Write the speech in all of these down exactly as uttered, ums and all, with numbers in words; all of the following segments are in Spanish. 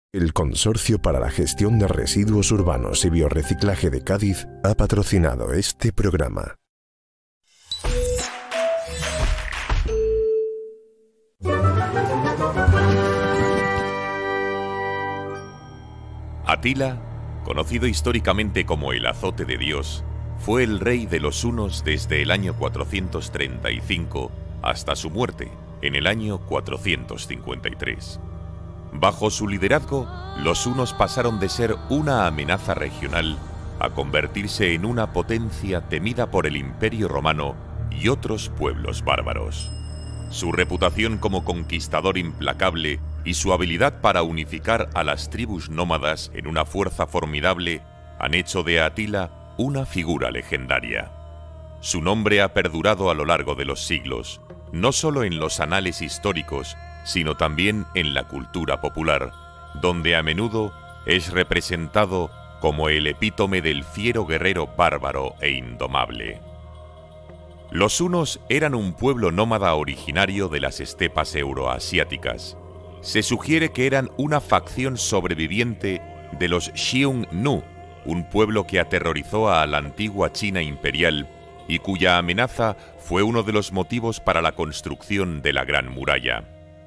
El Consorcio para la Gestión de Residuos Urbanos y Biorreciclaje de Cádiz ha patrocinado este programa. Atila, conocido históricamente como el azote de Dios, fue el rey de los hunos desde el año cuatrocientos treinta y cinco hasta su muerte en el año cuatrocientos cincuenta y tres. Bajo su liderazgo, los hunos pasaron de ser una amenaza regional a convertirse en una potencia temida por el Imperio Romano y otros pueblos bárbaros. Su reputación como conquistador implacable y su habilidad para unificar a las tribus nómadas en una fuerza formidable han hecho de Atila una figura legendaria. Su nombre ha perdurado a lo largo de los siglos, no solo en los anales históricos, sino también en la cultura popular, donde a menudo es representado como el epítome del fiero guerrero bárbaro e indomable. Los hunos eran un pueblo nómada originario de las estepas euroasiáticas. Se sugiere que eran una facción sobreviviente de los Xiongnu, un pueblo que aterrorizó a la antigua China imperial y cuya amenaza fue uno de los motivos para la construcción de la Gran Muralla.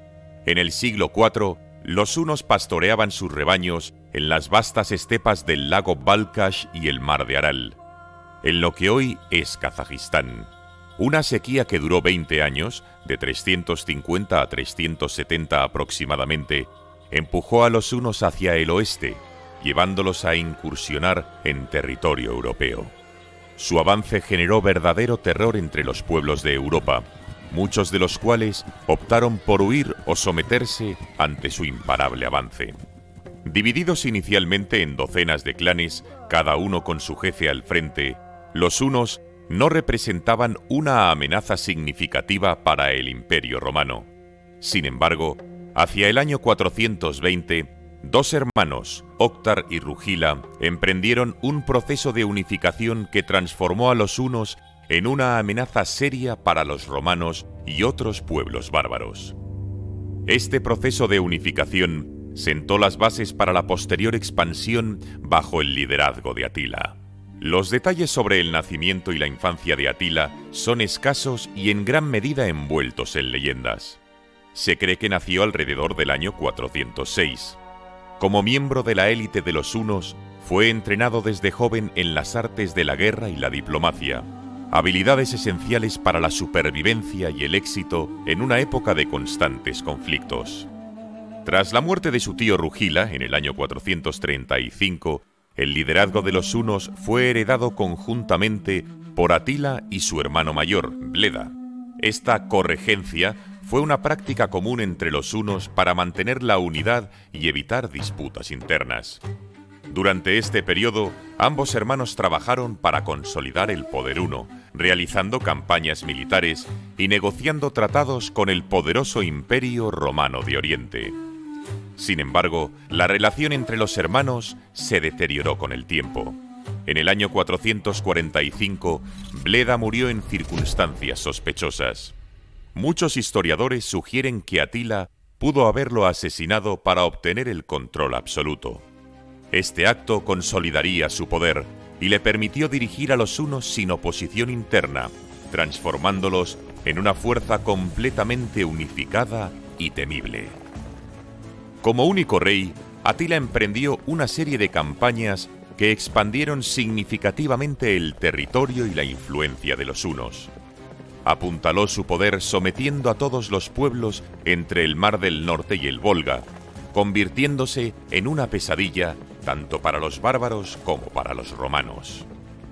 En el siglo cuatro, los hunos pastoreaban sus rebaños en las vastas estepas del lago Balkhash y el mar de Aral, en lo que hoy es Kazajistán. Una sequía que duró veinte años, de trescientos cincuenta a trescientos setenta aproximadamente, empujó a los hunos hacia el oeste, llevándolos a incursionar en territorio europeo. Su avance generó verdadero terror entre los pueblos de Europa, muchos de los cuales optaron por huir o someterse ante su imparable avance. Divididos inicialmente en docenas de clanes, cada uno con su jefe al frente, los hunos no representaban una amenaza significativa para el Imperio Romano. Sin embargo, hacia el año cuatrocientos veinte, dos hermanos, Octar y Rugila, emprendieron un proceso de unificación que transformó a los hunos en una amenaza seria para los romanos y otros pueblos bárbaros. Este proceso de unificación sentó las bases para la posterior expansión bajo el liderazgo de Atila. Los detalles sobre el nacimiento y la infancia de Atila son escasos y en gran medida envueltos en leyendas. Se cree que nació alrededor del año cuatrocientos seis. Como miembro de la élite de los hunos, fue entrenado desde joven en las artes de la guerra y la diplomacia, habilidades esenciales para la supervivencia y el éxito en una época de constantes conflictos. Tras la muerte de su tío Rugila en el año cuatrocientos treinta y cinco, el liderazgo de los hunos fue heredado conjuntamente por Atila y su hermano mayor, Bleda. Esta corregencia fue una práctica común entre los hunos para mantener la unidad y evitar disputas internas. Durante este periodo, ambos hermanos trabajaron para consolidar el poder huno, realizando campañas militares y negociando tratados con el poderoso Imperio Romano de Oriente. Sin embargo, la relación entre los hermanos se deterioró con el tiempo. En el año cuatrocientos cuarenta y cinco, Bleda murió en circunstancias sospechosas. Muchos historiadores sugieren que Atila pudo haberlo asesinado para obtener el control absoluto. Este acto consolidaría su poder y le permitió dirigir a los hunos sin oposición interna, transformándolos en una fuerza completamente unificada y temible. Como único rey, Atila emprendió una serie de campañas que expandieron significativamente el territorio y la influencia de los hunos. Apuntaló su poder sometiendo a todos los pueblos entre el Mar del Norte y el Volga, convirtiéndose en una pesadilla tanto para los bárbaros como para los romanos.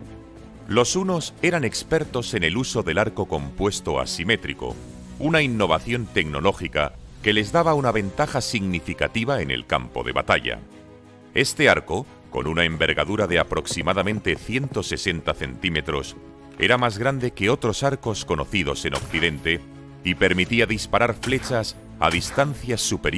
Los hunos eran expertos en el uso del arco compuesto asimétrico, una innovación tecnológica que les daba una ventaja significativa en el campo de batalla. Este arco, con una envergadura de aproximadamente ciento sesenta centímetros, era más grande que otros arcos conocidos en Occidente y permitía disparar flechas a distancias superiores